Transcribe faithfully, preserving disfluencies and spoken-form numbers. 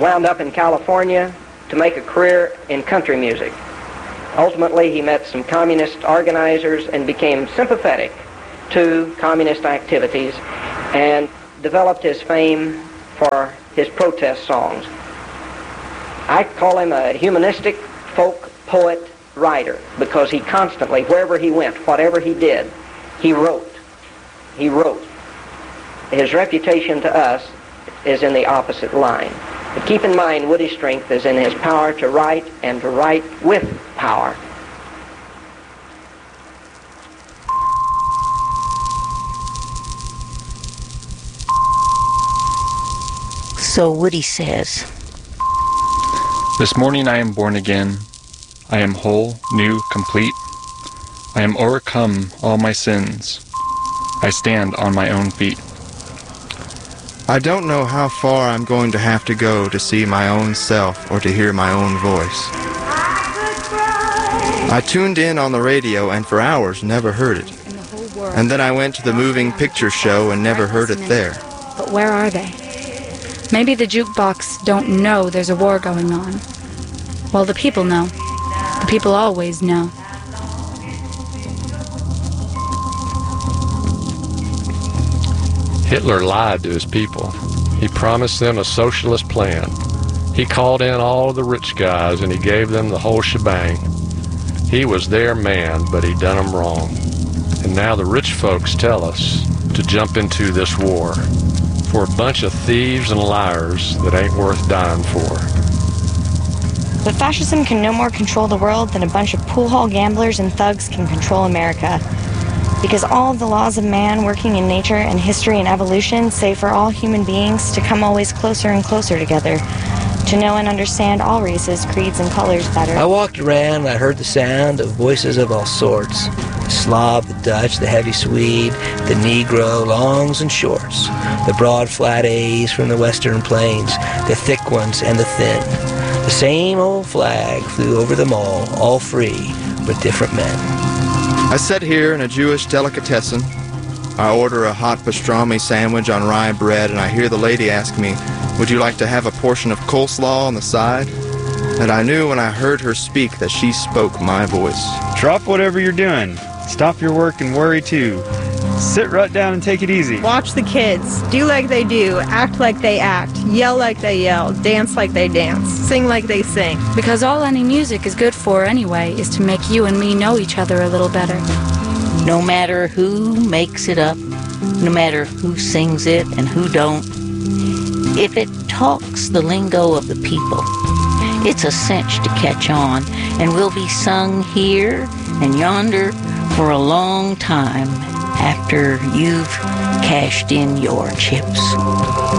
wound up in California to make a career in country music. Ultimately, he met some communist organizers and became sympathetic to communist activities and developed his fame for his protest songs. I call him a humanistic folk poet writer because he constantly, wherever he went, whatever he did, he wrote. He wrote. His reputation to us is in the opposite line. But keep in mind, Woody's strength is in his power to write and to write with power. So Woody says, "This morning I am born again. I am whole, new, complete. I am overcome all my sins. I stand on my own feet. I don't know how far I'm going to have to go to see my own self or to hear my own voice. I tuned in on the radio and for hours never heard it. And then I went to the moving picture show and never heard it there. But where are they? Maybe the jukebox don't know there's a war going on. Well, the people know. The people always know." Hitler lied to his people. He promised them a socialist plan. He called in all of the rich guys and he gave them the whole shebang. He was their man, but he done them wrong. And now the rich folks tell us to jump into this war for a bunch of thieves and liars that ain't worth dying for. But fascism can no more control the world than a bunch of pool hall gamblers and thugs can control America. Because all of the laws of man working in nature and history and evolution say for all human beings to come always closer and closer together, to know and understand all races, creeds, and colors better. I walked around and I heard the sound of voices of all sorts. The Slav, the Dutch, the heavy Swede, the Negro, longs and shorts, the broad flat A's from the western plains, the thick ones and the thin. The same old flag flew over them all, all free, but different men. I sit here in a Jewish delicatessen. I order a hot pastrami sandwich on rye bread, and I hear the lady ask me, "Would you like to have a portion of coleslaw on the side?" And I knew when I heard her speak that she spoke my voice. Drop whatever you're doing. Stop your work and worry too. Sit right down and take it easy. Watch the kids. Do like they do. Act like they act. Yell like they yell. Dance like they dance. Sing like they sing. Because all any music is good for anyway is to make you and me know each other a little better. No matter who makes it up, no matter who sings it and who don't, if it talks the lingo of the people, it's a cinch to catch on and will be sung here and yonder for a long time after you've cashed in your chips.